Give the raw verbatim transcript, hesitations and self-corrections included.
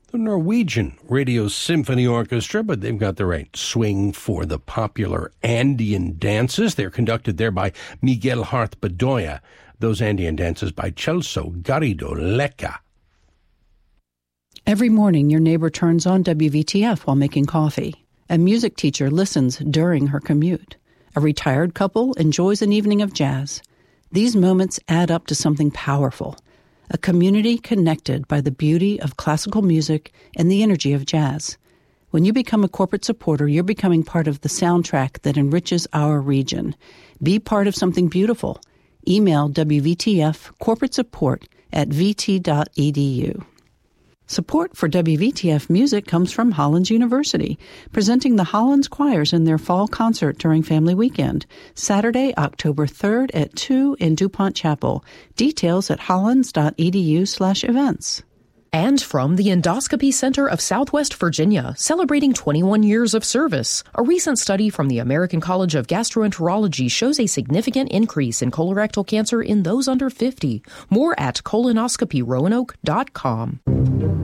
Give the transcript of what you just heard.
the Norwegian Radio Symphony Orchestra, but they've got the right swing for the popular Andean dances. They're conducted there by Miguel Harth Bedoya. Those Andean dances by Celso Garrido Lecca. Every morning, your neighbor turns on W V T F while making coffee. A music teacher listens during her commute. A retired couple enjoys an evening of jazz. These moments add up to something powerful. A community connected by the beauty of classical music and the energy of jazz. When you become a corporate supporter, you're becoming part of the soundtrack that enriches our region. Be part of something beautiful. Email W V T F corporate support at v t dot e d u. Support for W V T F music comes from Hollins University, presenting the Hollins Choirs in their fall concert during Family Weekend, Saturday, October third at two in DuPont Chapel. Details at hollins dot e d u slash events. And from the Endoscopy Center of Southwest Virginia, celebrating twenty-one years of service. A recent study from the American College of Gastroenterology shows a significant increase in colorectal cancer in those under fifty. More at colonoscopy roanoke dot com.